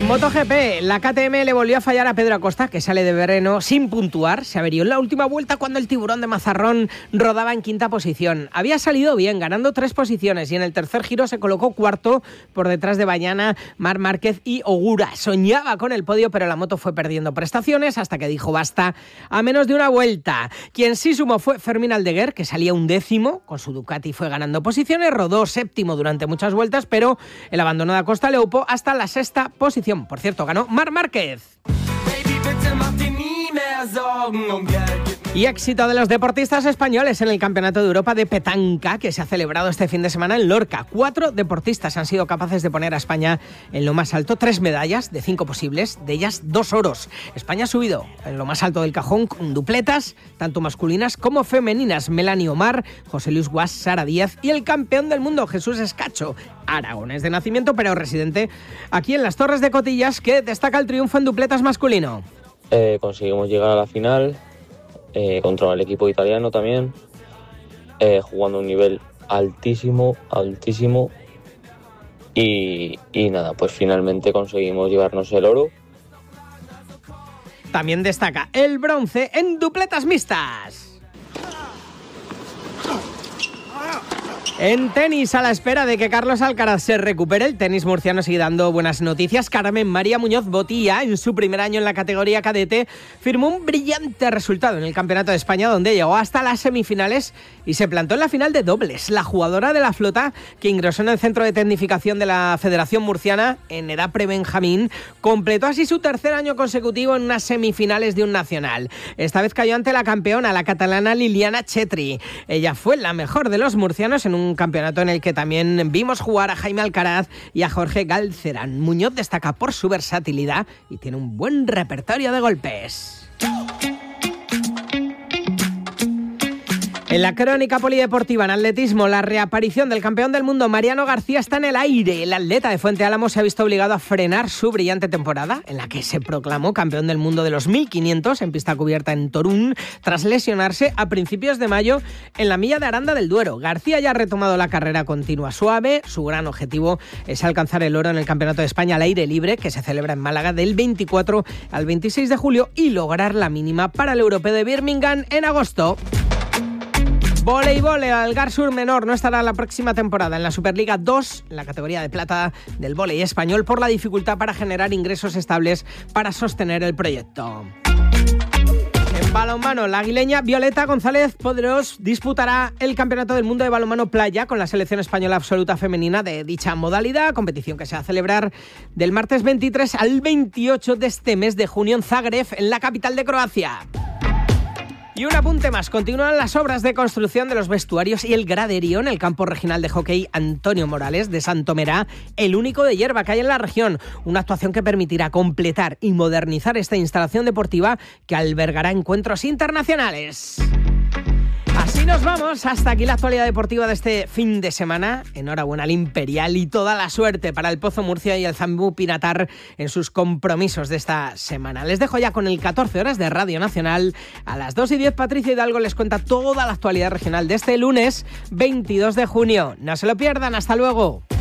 MotoGP, la KTM le volvió a fallar a Pedro Acosta, que sale de Brno sin puntuar. Se averió en la última vuelta cuando el tiburón de Mazarrón rodaba en quinta posición. Había salido bien, ganando 3 posiciones, y en el tercer giro se colocó cuarto por detrás de Bañana, Marc Márquez y Ogura. Soñaba con el podio, pero la moto fue perdiendo prestaciones hasta que dijo basta a menos de una vuelta. Quien sí sumó fue Fermín Aldeguer, que salía 11º, con su Ducati fue ganando posiciones, rodó 7º durante muchas vueltas, pero el abandono de Acosta le upó hasta la 6ª posición. Por cierto, ganó Marc Márquez. Y éxito de los deportistas españoles en el Campeonato de Europa de Petanca, que se ha celebrado este fin de semana en Lorca. 4 deportistas han sido capaces de poner a España en lo más alto, 3 medallas de 5 posibles, de ellas 2 oros. España ha subido en lo más alto del cajón con dupletas, tanto masculinas como femeninas. Melanie Omar, José Luis Guas, Sara Díaz y el campeón del mundo, Jesús Escacho, aragonés de nacimiento, pero residente aquí en las Torres de Cotillas, que destaca el triunfo en dupletas masculino. Conseguimos llegar a la final contra el equipo italiano también, jugando a un nivel altísimo y nada, pues finalmente conseguimos llevarnos el oro. También destaca el bronce en dupletas mixtas. En tenis, a la espera de que Carlos Alcaraz se recupere, el tenis murciano sigue dando buenas noticias. Carmen María Muñoz Botilla, en su primer año en la categoría cadete, firmó un brillante resultado en el Campeonato de España, donde llegó hasta las semifinales y se plantó en la final de dobles. La jugadora de la flota, que ingresó en el centro de tecnificación de la Federación Murciana en edad prebenjamín, completó así su tercer año consecutivo en unas semifinales de un nacional. Esta vez cayó ante la campeona, la catalana Liliana Chetri. Ella fue la mejor de los murcianos en un campeonato en el que también vimos jugar a Jaime Alcaraz y a Jorge Galcerán. Muñoz destaca por su versatilidad y tiene un buen repertorio de golpes. En la crónica polideportiva en atletismo, la reaparición del campeón del mundo Mariano García está en el aire. El atleta de Fuente Álamo se ha visto obligado a frenar su brillante temporada, en la que se proclamó campeón del mundo de los 1500 en pista cubierta en Torún, tras lesionarse a principios de mayo en la milla de Aranda del Duero. García ya ha retomado la carrera continua suave. Su gran objetivo es alcanzar el oro en el Campeonato de España al aire libre, que se celebra en Málaga del 24 al 26 de julio, y lograr la mínima para el Europeo de Birmingham en agosto. Voleibol, el Algar Sur Menor no estará la próxima temporada en la Superliga 2, en la categoría de plata del vóley español, por la dificultad para generar ingresos estables para sostener el proyecto. En balonmano, la aguileña Violeta González Poderós disputará el Campeonato del Mundo de Balonmano Playa con la selección española absoluta femenina de dicha modalidad, competición que se va a celebrar del martes 23 al 28 de este mes de junio en Zagreb, en la capital de Croacia. Y un apunte más, continúan las obras de construcción de los vestuarios y el graderío en el campo regional de hockey Antonio Morales de Santomerá, el único de hierba que hay en la región. Una actuación que permitirá completar y modernizar esta instalación deportiva que albergará encuentros internacionales. Así nos vamos, hasta aquí la actualidad deportiva de este fin de semana. Enhorabuena al Imperial y toda la suerte para el Pozo Murcia y el Zambú Pinatar en sus compromisos de esta semana. Les dejo ya con el 14 horas de Radio Nacional. A las 2:10 Patricia Hidalgo les cuenta toda la actualidad regional de este lunes 22 de junio. No se lo pierdan, hasta luego.